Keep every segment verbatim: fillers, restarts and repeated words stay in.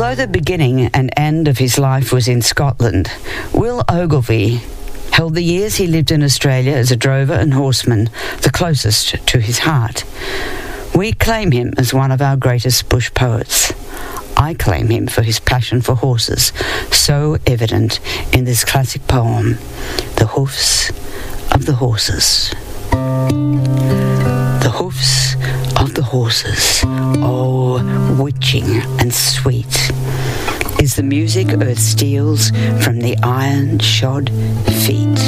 Although the beginning and end of his life was in Scotland, Will Ogilvie held the years he lived in Australia as a drover and horseman the closest to his heart. We claim him as one of our greatest bush poets. I claim him for his passion for horses, so evident in this classic poem, The Hoofs of the Horses. The hoofs of the horses, oh, witching and sweet, is the music earth steals from the iron-shod feet.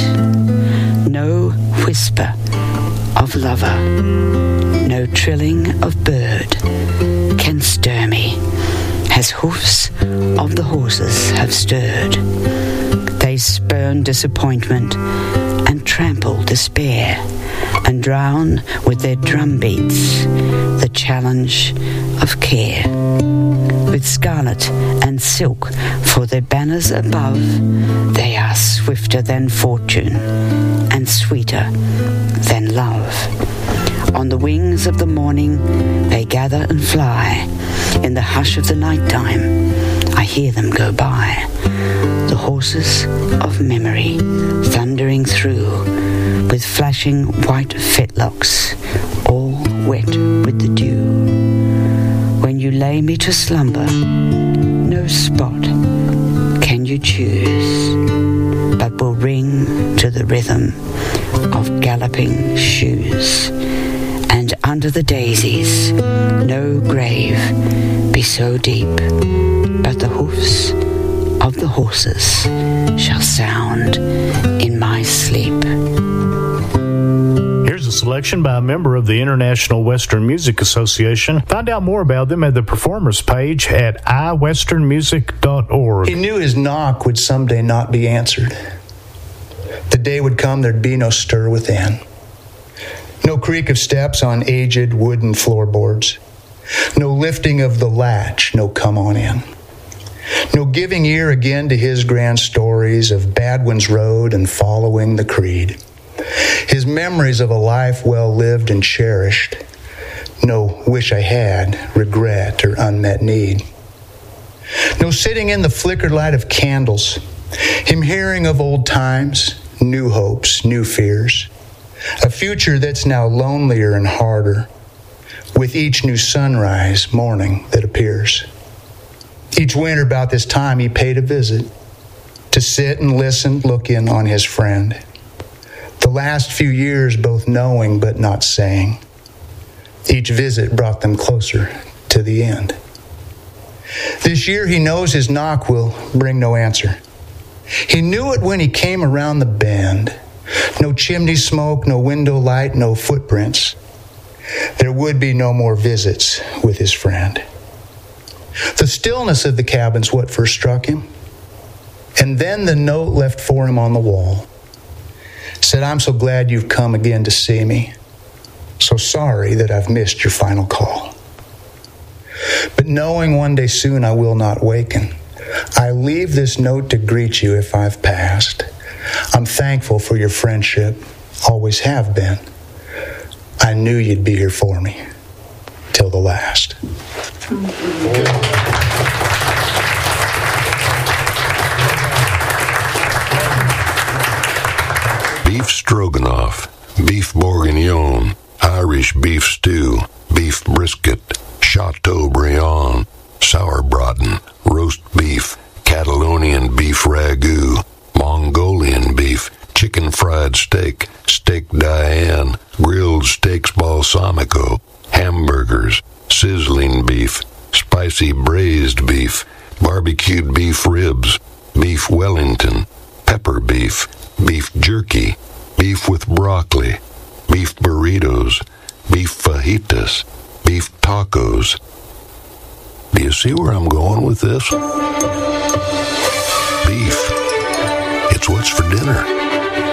No whisper of lover, no trilling of bird can stir me, as hoofs of the horses have stirred. They spurn disappointment and trample despair, and drown with their drum beats the challenge of care. With scarlet and silk for their banners above, they are swifter than fortune and sweeter than love. On the wings of the morning they gather and fly. In the hush of the nighttime I hear them go by. The horses of memory thundering through, with flashing white fetlocks, all wet with the dew. When you lay me to slumber, no spot can you choose, but will ring to the rhythm of galloping shoes. And under the daisies, no grave be so deep, but the hoofs of the horses shall sound in my sleep. Here's a selection by a member of the International Western Music Association. Find out more about them at the performers page at i western music dot org. He knew his knock would someday not be answered. The day would come there'd be no stir within. No creak of steps on aged wooden floorboards. No lifting of the latch, no come on in. No giving ear again to his grand stories of Badwin's Road and following the creed. His memories of a life well lived and cherished. No wish I had, regret, or unmet need. No sitting in the flickered light of candles. Him hearing of old times, new hopes, new fears. A future that's now lonelier and harder, with each new sunrise morning that appears. Each winter about this time he paid a visit, to sit and listen, look in on his friend. The last few years both knowing but not saying. Each visit brought them closer to the end. This year he knows his knock will bring no answer. He knew it when he came around the bend. No chimney smoke, no window light, no footprints. There would be no more visits with his friend. The stillness of the cabin's what first struck him. And then the note left for him on the wall said, I'm so glad you've come again to see me. So sorry that I've missed your final call. But knowing one day soon I will not waken, I leave this note to greet you if I've passed. I'm thankful for your friendship, always have been. I knew you'd be here for me till the last. Beef stroganoff, beef bourguignon, Irish beef stew, beef brisket, chateaubriand, sauerbraten, roast beef, Catalonian beef ragout, Mongolian beef, chicken fried steak, steak Diane, grilled steaks balsamico, hamburgers, sizzling beef, spicy braised beef, barbecued beef ribs, beef Wellington, pepper beef, beef jerky, beef with broccoli, beef burritos, beef fajitas, beef tacos. Do you see where I'm going with this? Beef. It's what's for dinner.